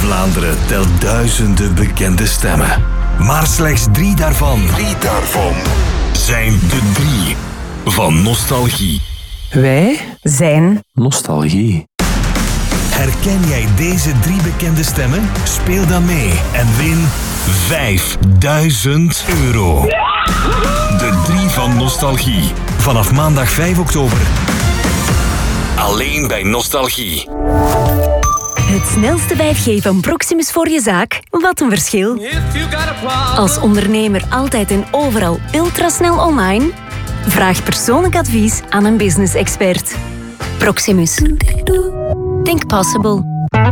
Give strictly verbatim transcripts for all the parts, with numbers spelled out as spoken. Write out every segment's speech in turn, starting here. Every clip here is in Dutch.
Vlaanderen telt duizenden bekende stemmen. Maar slechts drie daarvan, drie daarvan zijn de drie van nostalgie. Wij zijn nostalgie. Herken jij deze drie bekende stemmen? Speel dan mee en win vijfduizend euro. De drie van nostalgie. Vanaf maandag vijf oktober. Alleen bij Nostalgie. Het snelste vijf G van Proximus voor je zaak. Wat een verschil. Als ondernemer altijd en overal ultrasnel online? Vraag persoonlijk advies aan een business expert. Proximus. Think possible.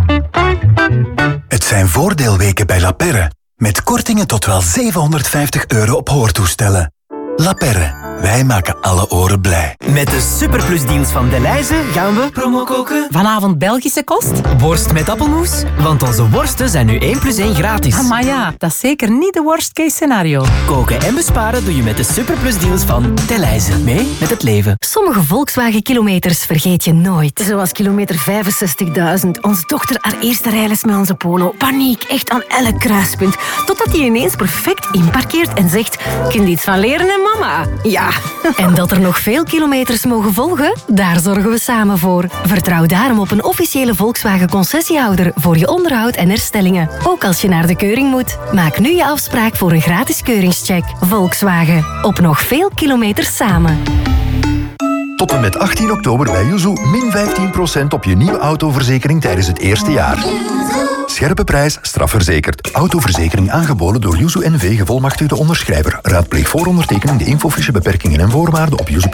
Het zijn voordeelweken bij La Perre. Met kortingen tot wel zevenhonderdvijftig euro op hoortoestellen. La Perre. Wij maken alle oren blij. Met de superplusdeals van Delhaize gaan we promo koken. vanavond Belgische kost. Worst met appelmoes, want onze worsten zijn nu één plus één gratis. Ah, maar ja, dat is zeker niet de worst case scenario. Koken en besparen doe je met de superplusdeals van Delhaize. Mee met het leven. Sommige Volkswagen-kilometers vergeet je nooit. Zoals kilometer vijfenzestigduizend. Onze dochter haar eerste rijles met onze Polo. Paniek, echt aan elk kruispunt. Totdat hij ineens perfect inparkeert en zegt... Kind iets van leren, hè, mama? Ja. En dat er nog veel kilometers mogen volgen? Daar zorgen we samen voor. Vertrouw daarom op een officiële Volkswagen-concessiehouder voor je onderhoud en herstellingen. Ook als je naar de keuring moet. Maak nu je afspraak voor een gratis keuringscheck. Volkswagen. Op nog veel kilometers samen. Tot en met achttien oktober bij Yuzu min vijftien procent op je nieuwe autoverzekering tijdens het eerste jaar. Scherpe prijs, strafverzekerd. Autoverzekering aangeboden door Yuzu N V, gevolmachtigde onderschrijver. Raadpleeg voor ondertekening de infofiche beperkingen en voorwaarden op yuzu.